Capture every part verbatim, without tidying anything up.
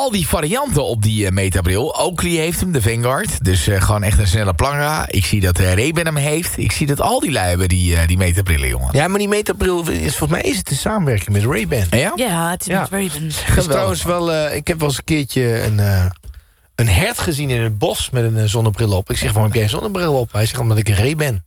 al die varianten op die uh, Metabril. Oakley heeft hem, de Vanguard. Dus uh, gewoon echt een snelle planga. Ik zie dat uh, Ray-Ban hem heeft. Ik zie dat al die lui hebben, die, uh, die Metabrillen, jongen. Ja, maar die Metabril is volgens mij is het een samenwerking met Ray-Ban. Ja? Ja, het is Ja. met Ray-Ban. Dat is trouwens wel, uh, ik heb wel eens een keertje een, uh, een hert gezien in het bos met een uh, zonnebril op. Ik zeg, waarom heb jij een zonnebril op? Hij zegt, omdat ik een Ray ben.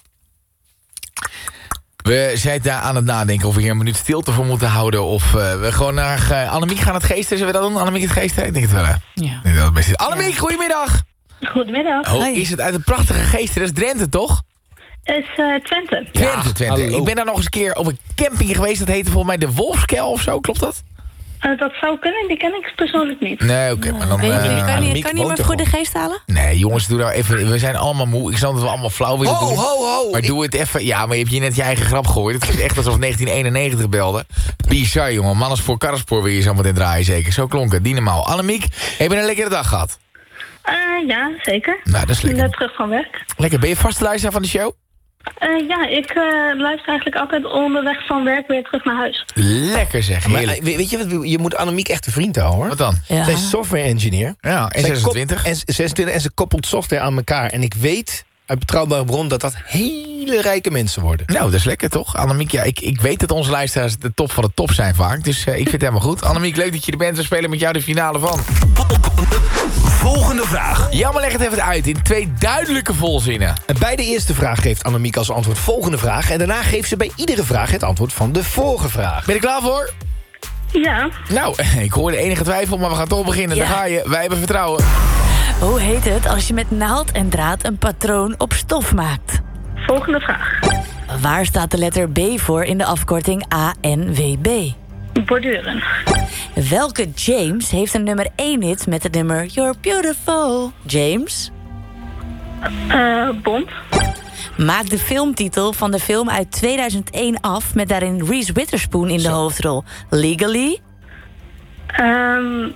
We zijn daar aan het nadenken of we hier een minuut stilte voor moeten houden. Of uh, we gewoon naar uh, Annemiek gaan het geesten. Zullen we dat doen? Annemiek het geesten? Ik denk het wel. Hè? Ja. Ik denk dat het best is. Annemiek, goedemiddag. Goedemiddag. Oh, is het uit een prachtige geesten? Dat is Drenthe, toch? Is uh, Twente. Twente, Twente. hallo. Ik ben daar nog eens een keer op een camping geweest. Dat heette volgens mij de Wolfskel of zo. Klopt dat? Uh, dat zou kunnen, die ken ik persoonlijk niet. Nee, oké. maar dan... Weet je, Uh, kan je, Annemiek kan je woont maar er voor de gewoon. geest halen? nee, jongens, doe nou even... We zijn allemaal moe. Ik snap dat we allemaal flauw willen Ho, doen. ho, ho. Maar Ik- doe het even... Ja, maar je hebt je net je eigen grap gehoord. Het is echt alsof negentien eenennegentig belde. Bizar, jongen. Mannenspoor, karrenspoor wil je zo meteen draaien, zeker. Zo klonk het. Dynamo. Annemiek, heb je een lekkere dag gehad? Uh, ja, zeker. Nou, dat is lekker. Net terug van werk. Lekker. Ben je vaste luisteraar van de show? Uh, ja, ik uh, luister eigenlijk altijd onderweg van werk weer terug naar huis. Lekker zeg. Maar, Heerlijk. uh, weet je wat, je moet Annemiek echt een vriend houden, hoor. Wat dan? Ja. Zij is software engineer. Ja, en Zij zesentwintig. kop- En zesentwintig en ze koppelt software aan elkaar. En ik weet uit betrouwbare bron dat dat hele rijke mensen worden. Nou, dat is lekker toch? Annemiek, ja, ik, ik weet dat onze luisteraars de top van de top zijn vaak. Dus uh, ik vind het helemaal goed. Annemiek, leuk dat je er bent. We spelen met jou de finale van. Volgende vraag. Ja, maar leg het even uit in twee duidelijke volzinnen. En bij de eerste vraag geeft Annemiek als antwoord volgende vraag. En daarna geeft ze bij iedere vraag het antwoord van de vorige vraag. Ben je er klaar voor? Ja, Nou, ik hoorde enige twijfel, maar we gaan toch beginnen. Ja. Daar ga je. Wij hebben vertrouwen. Hoe heet het als je met naald en draad een patroon op stof maakt? volgende vraag. Waar staat de letter B voor in de afkorting A N W B? Borduren. Welke James heeft een nummer één hit met het nummer You're Beautiful? James? Uh, Bond. Maak de filmtitel van de film uit tweeduizend één af met daarin Reese Witherspoon in de hoofdrol. Legally? Um,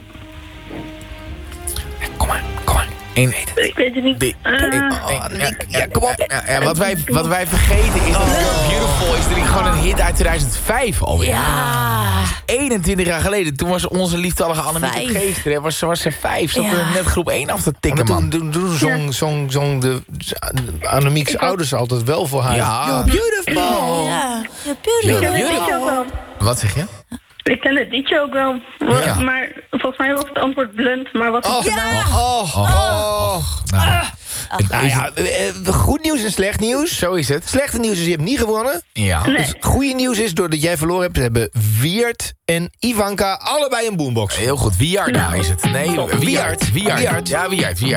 Kom maar, kom maar. Eén, ik weet het niet. Die- Uh, ja, ja, kom op. Ja, ja, wat, wij, wat wij vergeten is dat You're Beautiful is er gewoon een hit uit tweeduizend vijf alweer. Ja. eenentwintig jaar geleden. Toen was onze lieftallige Annemiek het Vijf. geest. Hè, was, was ze vijf. Zat Ja. er net groep één af te tikken, Maar man. toen doen doen zong, zong, zong de Annemiek's ouders altijd wel voor haar. Ja. You're beautiful. Ja. You're ik ken het liedje beautiful. ook wel. Wat zeg je? Ik ken het liedje ook wel. Ja. Maar volgens mij was het antwoord blunt. Maar wat Oh, is het nou? oh, oh. Nou, het- Nou is ja, eh, eh, goed nieuws en slecht nieuws. het- zo is het. Slechte nieuws is, je hebt niet gewonnen. Ja. Nee. Het goede nieuws is, doordat jij verloren hebt, hebben Wiert en Ivanka allebei een boombox. Heel goed. Wiard nou is het. Nee, Wiard. Wiard. Wiard. Ja, Wiard. Wiard.